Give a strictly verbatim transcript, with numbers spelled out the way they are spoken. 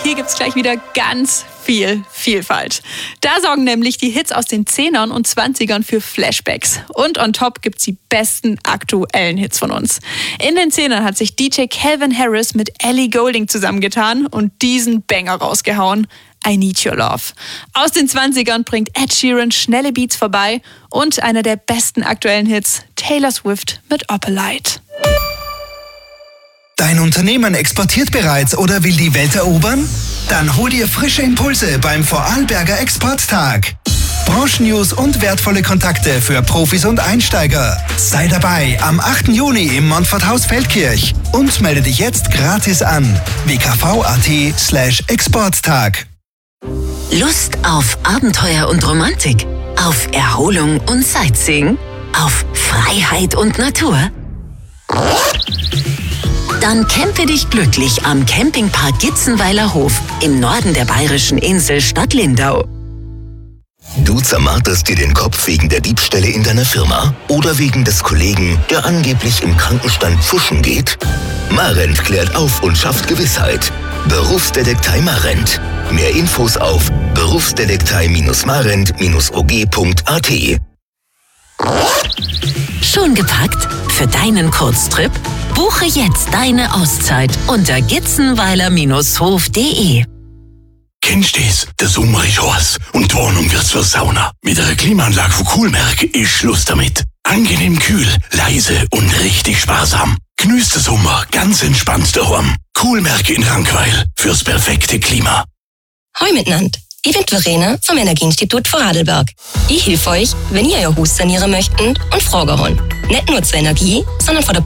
hier gibt's gleich wieder ganz viel Vielfalt. Da sorgen nämlich die Hits aus den Zehnern und Zwanzigern für Flashbacks. Und on top gibt's die besten aktuellen Hits von uns. In den Zehnern hat sich D J Calvin Harris mit Ellie Goulding zusammengetan und diesen Banger rausgehauen. I Need Your Love. Aus den Zwanzigern bringt Ed Sheeran schnelle Beats vorbei und einer der besten aktuellen Hits, Taylor Swift mit Opalite. Dein Unternehmen exportiert bereits oder will die Welt erobern? Dann hol dir frische Impulse beim Vorarlberger Exporttag. Branchennews und wertvolle Kontakte für Profis und Einsteiger. Sei dabei am achten Juni im Montfort Haus Feldkirch und melde dich jetzt gratis an. w k v punkt a t slash exporttag. Lust auf Abenteuer und Romantik? Auf Erholung und Sightseeing? Auf Freiheit und Natur? Dann campe dich glücklich am Campingpark Gitzenweiler Hof im Norden der bayerischen Insel Stadt Lindau. Du zermarterst dir den Kopf wegen der Diebstähle in deiner Firma oder wegen des Kollegen, der angeblich im Krankenstand pfuschen geht? Marent klärt auf und schafft Gewissheit. Berufsdetektei Marent. Mehr Infos auf berufsdetektei marent o g punkt a t. Schon gepackt? Für deinen Kurztrip? Buche jetzt deine Auszeit unter gitzenweiler Bindestrich hof punkt de. Kennst du das? Der Sommer ist heiß und die Wohnung wird zur Sauna. Mit einer Klimaanlage von Coolmerk ist Schluss damit. Angenehm kühl, leise und richtig sparsam. Genießt den Sommer ganz entspannt daheim. Coolmerk in Rankweil fürs perfekte Klima. Hoi miteinander. Ich bin Verena vom Energieinstitut Vorarlberg. Ich helfe euch, wenn ihr euer Haus sanieren möchtet und Fragen habt. Nicht nur zur Energie, sondern von der